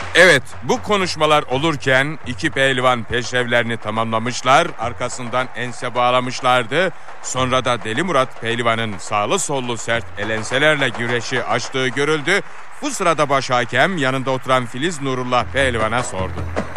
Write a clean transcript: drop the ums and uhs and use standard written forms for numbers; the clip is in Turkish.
Evet, bu konuşmalar olurken iki pehlivan peşrevlerini tamamlamışlar, arkasından ense bağlamışlardı. Sonra da Deli Murat pehlivanın sağlı sollu sert elenselerle güreşi açtığı görüldü. Bu sırada baş hakem yanında oturan Filiz Nurullah pehlivana sordu.